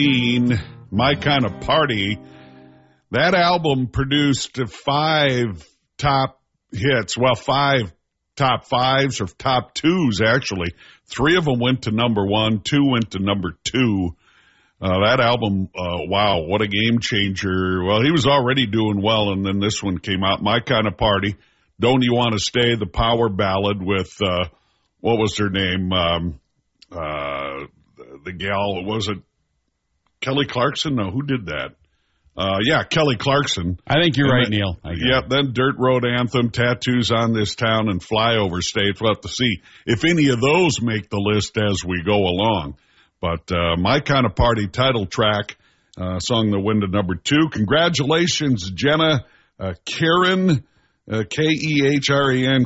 My Kind of Party. That album produced 5 top hits. Well, 5 top 5s or top 2s, actually. 3 of them went to number 1, 2 went to number 2. That album, wow, what a game changer. Well, he was already doing well, and then this one came out, My Kind of Party. Don't You Want to Stay, the power ballad with, what was her name? The gal, was it Kelly Clarkson? No, who did that? Yeah, Kelly Clarkson. I think you're right, Neil. Yeah, then Dirt Road Anthem, Tattoos on This Town, and Flyover States. We'll have to see if any of those make the list as we go along. But My Kind of Party title track, song that went to number 2. Congratulations, Jenna Karen, K-E-H-R-A-N,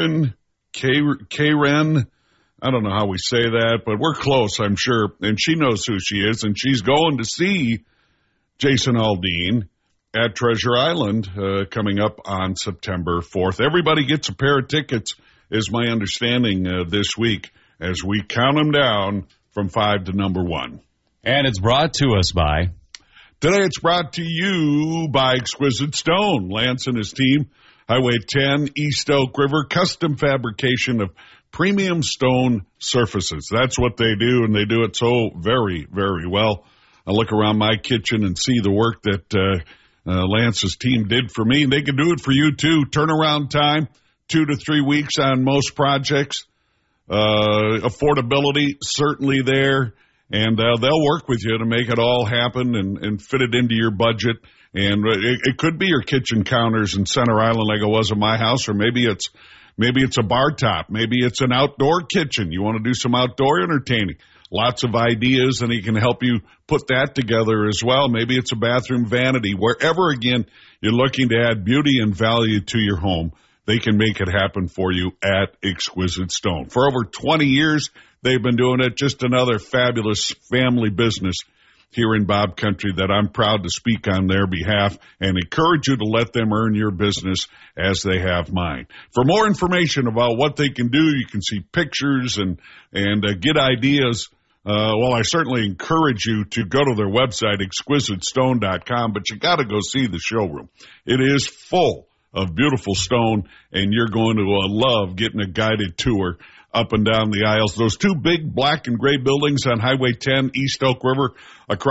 Karen. I don't know how we say that, but we're close, I'm sure. And she knows who she is, and she's going to see Jason Aldean at Treasure Island coming up on September 4th. Everybody gets a pair of tickets, is my understanding, this week, as we count them down from 5 to number 1. And it's brought to us by... Today it's brought to you by Exquisite Stone. Lance and his team, Highway 10, East Elk River, custom fabrication of premium stone surfaces. That's what they do, and they do it so very, very well. I look around my kitchen and see the work that Lance's team did for me. They can do it for you, too. Turnaround time, 2 to 3 weeks on most projects. Affordability, certainly there. And they'll work with you to make it all happen and fit it into your budget. And it could be your kitchen counters in Center Island like it was at my house, or maybe it's a bar top. Maybe it's an outdoor kitchen. You want to do some outdoor entertaining. Lots of ideas, and he can help you put that together as well. Maybe it's a bathroom vanity. Wherever, again, you're looking to add beauty and value to your home, they can make it happen for you at Exquisite Stone. For over 20 years, they've been doing it. Just another fabulous family business here in Bob Country that I'm proud to speak on their behalf and encourage you to let them earn your business as they have mine. For more information about what they can do, you can see pictures and get ideas. I certainly encourage you to go to their website, exquisitestone.com, but you got to go see the showroom. It is full of beautiful stone, and you're going to love getting a guided tour up and down the aisles. Those 2 big black and gray buildings on Highway 10, East Elk River, across